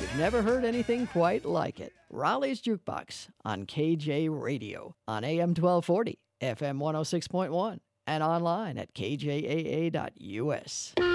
You've never heard anything quite like it. Raleigh's Jukebox on KJ Radio on AM 1240, FM 106.1, and online at kjaa.us.